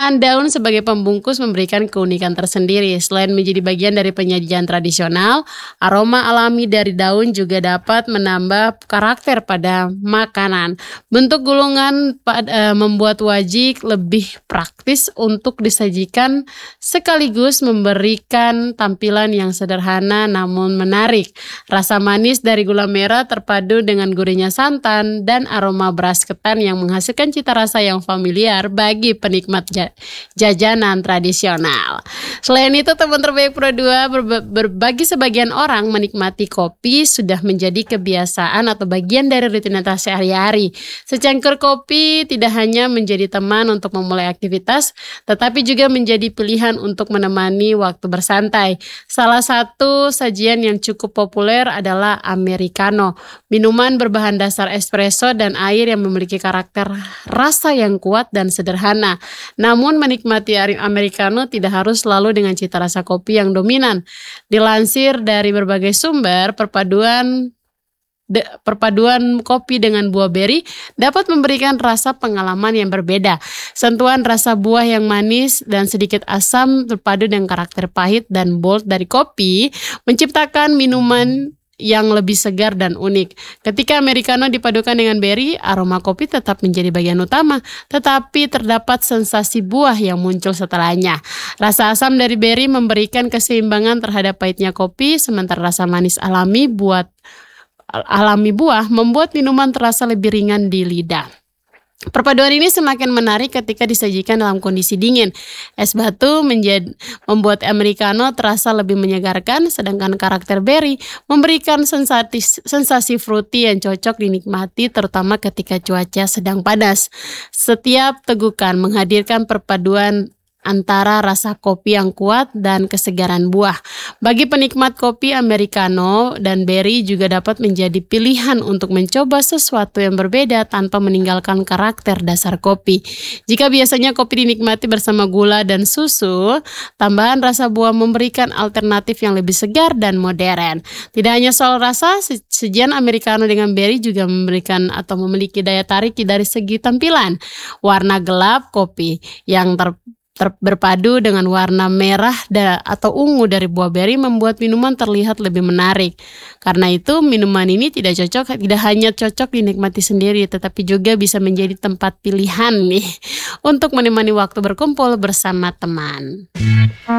Penggunaan daun sebagai pembungkus memberikan keunikan tersendiri. Selain menjadi bagian dari penyajian tradisional, aroma alami dari daun juga dapat menambah karakter pada makanan. Bentuk gulungan membuat wajik lebih praktis untuk disajikan sekaligus memberikan tampilan yang sederhana namun menarik. Rasa manis dari gula merah terpadu dengan gurihnya santan dan aroma beras ketan yang menghasilkan cita rasa yang familiar bagi penikmat jajanan tradisional. Selain itu, teman terbaik Pro 2 bagi sebagian orang menikmati kopi sudah menjadi kebiasaan atau bagian dari rutinitas sehari-hari. Secangkir kopi tidak hanya menjadi teman untuk memulai aktivitas, tetapi juga menjadi pilihan untuk menemani waktu bersantai. Salah satu sajian yang cukup populer adalah Americano, minuman berbahan dasar espresso dan air yang memiliki karakter rasa yang kuat dan sederhana. Namun menikmati Americano tidak harus selalu dengan cita rasa kopi yang dominan. Dilansir dari berbagai sumber, perpaduan kopi dengan buah beri dapat memberikan rasa pengalaman yang berbeda. Sentuhan rasa buah yang manis dan sedikit asam terpadu dengan karakter pahit dan bold dari kopi menciptakan minuman yang lebih segar dan unik. Ketika Americano dipadukan dengan beri, aroma kopi tetap menjadi bagian utama, tetapi terdapat sensasi buah yang muncul setelahnya. Rasa asam dari beri memberikan keseimbangan terhadap pahitnya kopi, sementara rasa manis alami buah membuat minuman terasa lebih ringan di lidah. Perpaduan ini semakin menarik ketika disajikan dalam kondisi dingin. Es batu membuat Americano terasa lebih menyegarkan, sedangkan karakter berry memberikan sensasi fruity yang cocok dinikmati terutama ketika cuaca sedang panas. Setiap tegukan menghadirkan perpaduan antara rasa kopi yang kuat dan kesegaran buah. Bagi penikmat kopi, Americano dan berry juga dapat menjadi pilihan untuk mencoba sesuatu yang berbeda tanpa meninggalkan karakter dasar kopi. Jika biasanya kopi dinikmati bersama gula dan susu, tambahan rasa buah memberikan alternatif yang lebih segar dan modern. Tidak hanya soal rasa, sajian Americano dengan berry juga memberikan atau memiliki daya tarik dari segi tampilan. Warna gelap kopi yang berpadu dengan warna merah atau ungu dari buah beri membuat minuman terlihat lebih menarik. Karena itu, minuman ini tidak hanya cocok dinikmati sendiri, tetapi juga bisa menjadi tempat pilihan nih untuk menemani waktu berkumpul bersama teman.